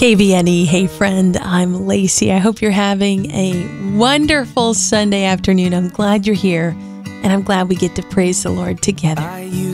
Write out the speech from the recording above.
KVNE, hey friend, I'm Lacey. I hope you're having a wonderful Sunday afternoon. I'm glad you're here, and I'm glad we get to praise the Lord together.